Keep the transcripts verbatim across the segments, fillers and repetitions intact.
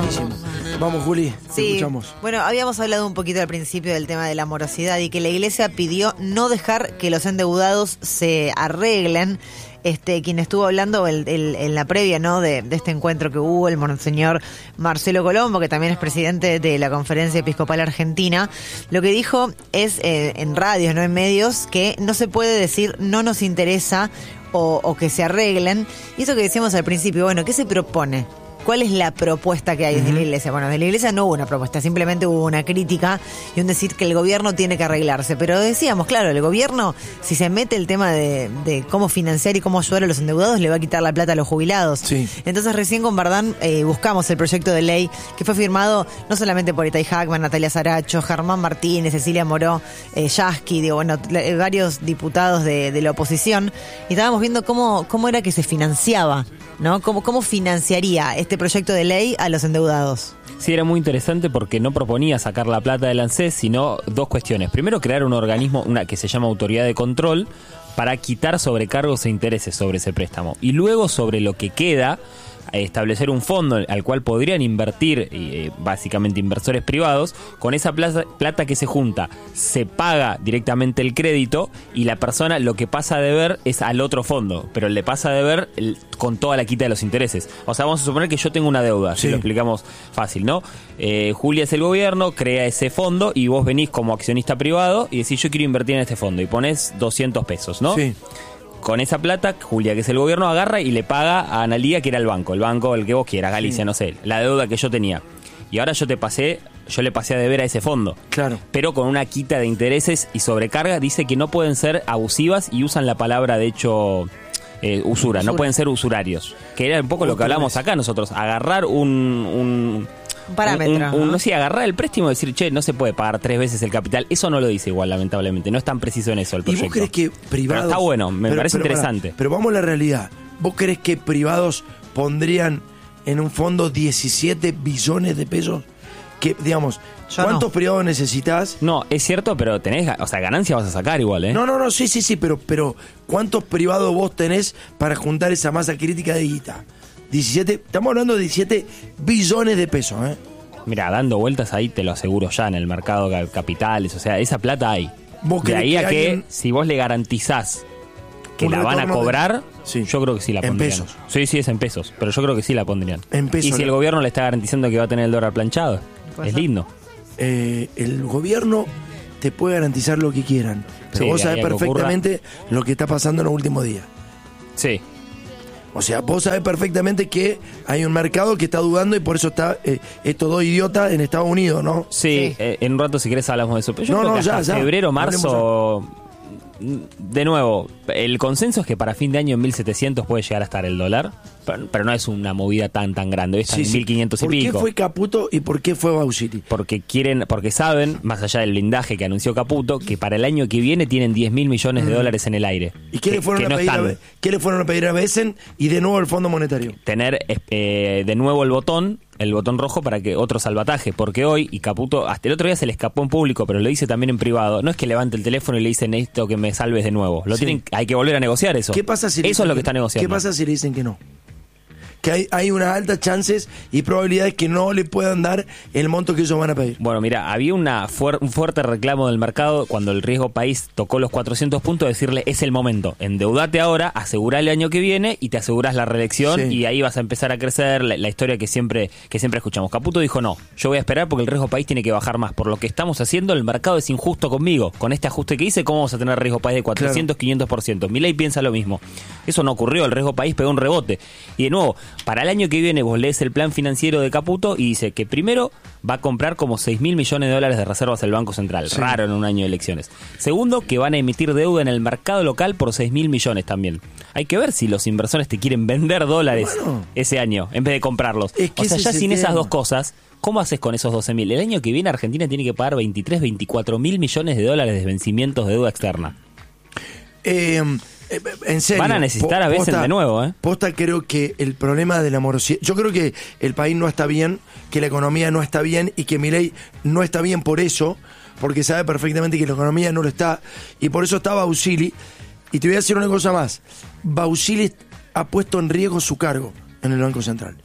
Buenísimo. Vamos, Juli, te Sí, escuchamos. bueno, habíamos hablado un poquito al principio del tema de la morosidad y que la iglesia pidió no dejar que los endeudados se arreglen. Este, quien estuvo hablando el, el, en la previa, ¿no? de, de este encuentro que hubo, el monseñor Marcelo Colombo, que también es presidente de la Conferencia Episcopal Argentina, lo que dijo es eh, en radios, no en medios, que no se puede decir no nos interesa o, o que se arreglen. Y eso que decíamos al principio, bueno, ¿qué se propone? ¿Cuál es la propuesta que hay desde uh-huh. la iglesia? Bueno, desde la iglesia no hubo una propuesta, simplemente hubo una crítica y un decir que el gobierno tiene que arreglarse. Pero decíamos, claro, el gobierno, si se mete el tema de, de cómo financiar y cómo ayudar a los endeudados, le va a quitar la plata a los jubilados. Sí. Entonces recién con Bardán eh, buscamos el proyecto de ley que fue firmado no solamente por Itay Hackman, Natalia Saracho, Germán Martínez, Cecilia Moró, eh, Yasky, digo, bueno, eh, varios diputados de, de la oposición, y estábamos viendo cómo, cómo era que se financiaba, ¿no? ¿Cómo, cómo financiaría este proyecto de ley a los endeudados? Sí, era muy interesante porque no proponía sacar la plata del ANSES, sino dos cuestiones. Primero, crear un organismo una que se llama Autoridad de Control para quitar sobrecargos e intereses sobre ese préstamo. Y luego, sobre lo que queda, establecer un fondo al cual podrían invertir eh, básicamente inversores privados. Con esa plata, plata que se junta se paga directamente el crédito y la persona lo que pasa a deber es al otro fondo, pero le pasa a deber el, con toda la quita de los intereses. O sea, vamos a suponer que yo tengo una deuda, sí. Si lo explicamos fácil, ¿no? Eh, Julia es el gobierno, crea ese fondo y vos venís como accionista privado y decís yo quiero invertir en este fondo y ponés doscientos pesos, ¿no? Sí. Con esa plata, Julia, que es el gobierno, agarra y le paga a Analía, que era el banco, el banco, el que vos quieras, Galicia, sí. No sé, la deuda que yo tenía. Y ahora yo te pasé, yo le pasé a deber a ese fondo. Claro. Pero con una quita de intereses y sobrecarga, dice que no pueden ser abusivas y usan la palabra, de hecho, eh, usura, usura, no pueden ser usurarios. Que era un poco lo que hablamos acá nosotros, agarrar un... un Un parámetro. Un, un, ¿no? Sí, agarrar el préstamo y decir, che, no se puede pagar tres veces el capital. Eso no lo dice igual, lamentablemente. No es tan preciso en eso el proyecto. ¿Y vos crees que privados... Pero está bueno, me pero, parece pero, interesante. Para, pero vamos a la realidad. ¿Vos crees que privados pondrían en un fondo diecisiete billones de pesos? Que, digamos, Yo ¿cuántos no. privados necesitas? No, es cierto, pero tenés, o sea, ganancia vas a sacar igual, ¿eh? No, no, no, sí, sí, sí, pero, pero ¿cuántos privados vos tenés para juntar esa masa crítica de guita? diecisiete, estamos hablando de diecisiete billones de pesos, ¿eh? Mira, dando vueltas ahí te lo aseguro ya en el mercado de capitales, o sea, esa plata hay. ¿Vos de ahí que a alguien... que si vos le garantizás que la van a cobrar, de... sí. Yo creo que sí la pondrían. ¿En pesos? Sí, sí, es en pesos, pero yo creo que sí la pondrían. En pesos. Y si el gobierno le está garantizando que va a tener el dólar planchado, es lindo. Eh, el gobierno te puede garantizar lo que quieran, pero sí, vos sabés perfectamente que lo que está pasando en los últimos días. Sí. O sea, vos sabés perfectamente que hay un mercado que está dudando y por eso está eh, estos dos idiotas en Estados Unidos, ¿no? Sí, sí. Eh, en un rato si querés hablamos de eso. Pero yo no, creo no, que hasta ya, ya. febrero, marzo... De nuevo, el consenso es que para fin de año en mil setecientos puede llegar a estar el dólar, pero, pero no es una movida tan tan grande, está sí, en sí. mil quinientos y pico. ¿Por qué fue Caputo y por qué fue Bausili? Porque quieren, porque saben, más allá del blindaje que anunció Caputo, que para el año que viene tienen diez mil millones de mm. dólares en el aire. ¿Y qué, que, le fueron a no pedir a, qué le fueron a pedir a Besen y de nuevo el Fondo Monetario? Tener eh, de nuevo el botón el botón rojo para que otro salvataje, porque hoy, y Caputo, hasta el otro día se le escapó en público, pero lo dice también en privado, no es que levante el teléfono y le dicen esto que me salves de nuevo, lo sí. tienen, hay que volver a negociar eso. ¿Qué pasa si eso es lo que, que está negociando. ¿Qué pasa si le dicen que no? Que hay, hay unas altas chances y probabilidades que no le puedan dar el monto que ellos van a pedir. Bueno, mira, había una fuer- un fuerte reclamo del mercado cuando el riesgo país tocó los cuatrocientos puntos, decirle, es el momento, endeudate ahora, asegurá el año que viene y te asegurás la reelección sí. y ahí vas a empezar a crecer, la, la historia que siempre, que siempre escuchamos. Caputo dijo, no, yo voy a esperar porque el riesgo país tiene que bajar más. Por lo que estamos haciendo, el mercado es injusto conmigo. Con este ajuste que hice, ¿cómo vamos a tener riesgo país de cuatrocientos, claro. quinientos por ciento? Milei piensa lo mismo. Eso no ocurrió, el riesgo país pegó un rebote. Y de nuevo, para el año que viene vos lees el plan financiero de Caputo y dice que primero va a comprar como seis mil millones de dólares de reservas el Banco Central, sí. Raro en un año de elecciones. Segundo, que van a emitir deuda en el mercado local por seis mil millones también. Hay que ver si los inversores te quieren vender dólares bueno, ese año en vez de comprarlos. Es que o sea, ya sin tema. Esas dos cosas, ¿cómo haces con esos doce mil? El año que viene Argentina tiene que pagar veintitrés, veinticuatro mil millones de dólares de vencimientos de deuda externa. Eh... En serio, van a necesitar a veces de nuevo, ¿eh? Posta, creo que el problema de la morosidad, yo creo que el país no está bien, que la economía no está bien y que Milei no está bien por eso, porque sabe perfectamente que la economía no lo está y por eso está Bausili. Y te voy a decir una cosa más, Bausili ha puesto en riesgo su cargo en el Banco Central.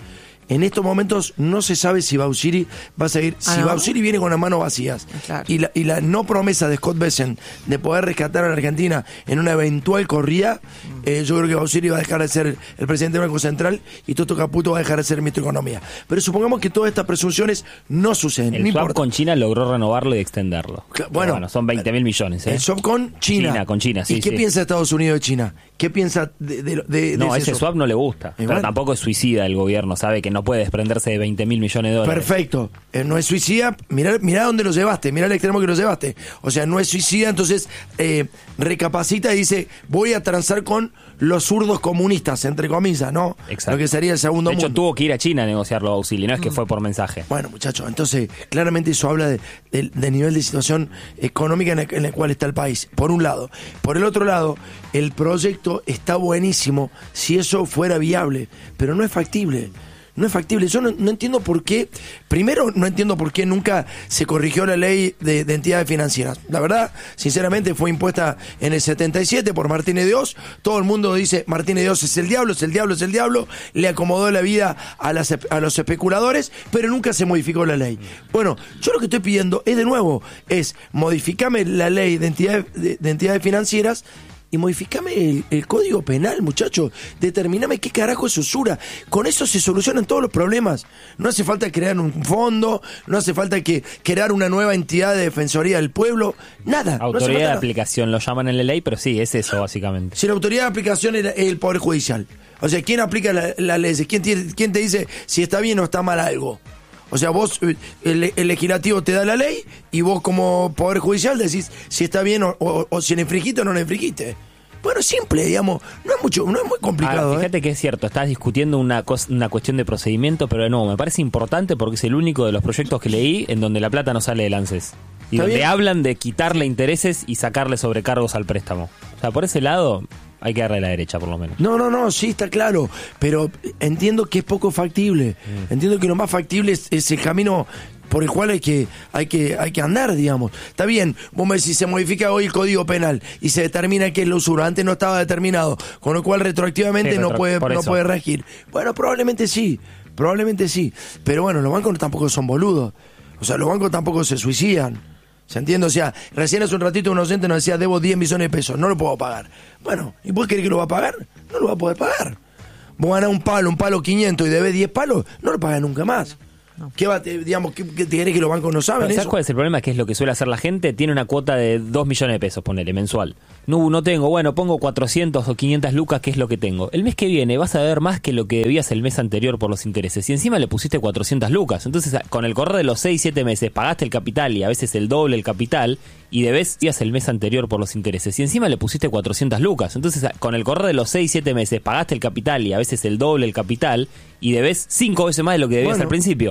En estos momentos no se sabe si Bausiri va a seguir. Ah, si ¿no? Bausiri viene con las manos vacías Claro. y, la, y la no promesa de Scott Bessent de poder rescatar a la Argentina en una eventual corrida, mm. eh, yo creo que Bausiri va a dejar de ser el presidente del Banco Central y Toto Caputo va a dejar de ser el ministro de Economía. Pero supongamos que todas estas presunciones no suceden. El no swap importa. con China logró renovarlo y extenderlo. Cla- Pero bueno, bueno, son veinte mil millones. ¿eh? El swap con China. China, con China, sí, ¿Y qué sí. piensa Estados Unidos de China? ¿Qué piensa de, de, de, No, de ese swap no le gusta. Y Pero bueno. tampoco es suicida el gobierno, sabe que no puede desprenderse de veinte mil millones de dólares. Perfecto. Eh, no es suicida. Mirá, mirá dónde lo llevaste. Mirá el extremo que lo llevaste. O sea, no es suicida, entonces eh, recapacita y dice, voy a transar con los zurdos comunistas, entre comillas, ¿no? Exacto. Lo que sería el segundo De hecho, mundo. tuvo que ir a China a negociarlo a Auxilio, no es que fue por mensaje. Bueno, muchachos, entonces claramente eso habla de, de- del nivel de situación económica en el, en el cual está el país, por un lado. Por el otro lado, el proyecto está buenísimo si eso fuera viable, pero no es factible. No es factible. Yo no, no entiendo por qué. Primero, no entiendo por qué nunca se corrigió la ley de, de entidades financieras. La verdad, sinceramente, fue impuesta en el setenta y siete por Martínez de Oz. Todo el mundo dice Martínez de Oz es el diablo, es el diablo, es el diablo. Le acomodó la vida a, las, a los especuladores, pero nunca se modificó la ley. Bueno, yo lo que estoy pidiendo es de nuevo, es modificame la ley de entidades, de, de entidades financieras. Y modificame el, el código penal, muchachos. Determiname qué carajo es usura. Con eso se solucionan todos los problemas. No hace falta crear un fondo, no hace falta que crear una nueva entidad de defensoría del pueblo. Nada. no hace Autoridad falta de nada. aplicación lo llaman en la ley, pero sí, es eso básicamente. Si la autoridad de aplicación es el Poder Judicial. O sea, ¿quién aplica la- las leyes? ¿Quién, tiene- ¿Quién te dice si está bien o está mal algo? O sea, vos, eh, el, el legislativo te da la ley y vos como Poder Judicial decís si está bien o, o- o si la infringiste o no la infringiste. Bueno, simple, digamos. No es mucho, no es muy complicado. Ahora, fíjate ¿eh? que es cierto, estás discutiendo una, cos- una cuestión de procedimiento, pero no, me parece importante porque es el único de los proyectos que leí en donde la plata no sale del ANSES. Y ¿Está donde bien? hablan de quitarle intereses y sacarle sobrecargos al préstamo. O sea, por ese lado hay que darle la derecha, por lo menos. No, no, no, sí, está claro. Pero entiendo que es poco factible. Mm. Entiendo que lo más factible es, es el camino por el cual hay que, hay que, hay que andar, digamos. Está bien, vos me decís, se modifica hoy el Código Penal y se determina que es la usura. Antes no estaba determinado, con lo cual retroactivamente Sí, no retro- puede, por no eso. puede regir. Bueno, probablemente sí, probablemente sí. Pero bueno, los bancos tampoco son boludos. O sea, los bancos tampoco se suicidan. ¿Se entiende? O sea, recién hace un ratito un oyente nos decía, debo diez millones de pesos, no lo puedo pagar. Bueno, ¿y vos querés que lo va a pagar? No lo va a poder pagar. Vos ganás un palo, un palo quinientos y debes diez palos, no lo pagás nunca más. ¿Qué va, te- digamos, qué, qué te querés que los bancos no saben Pero ¿sabes eso? cuál es el problema? Que es lo que suele hacer la gente. Tiene una cuota de dos millones de pesos, ponele, mensual. No, no tengo. Bueno, pongo cuatrocientos o quinientas lucas, que es lo que tengo. El mes que viene vas a ver más que lo que debías el mes anterior por los intereses. Y encima le pusiste cuatrocientas lucas. Entonces, con el correr de los seis, siete meses, pagaste el capital y a veces el doble el capital. Y debes días el mes anterior por los intereses. Y encima le pusiste cuatrocientas lucas. Entonces, con el correr de los seis, siete meses, pagaste el capital y a veces el doble el capital. Y debes cinco veces más de lo que debías Bueno. al principio.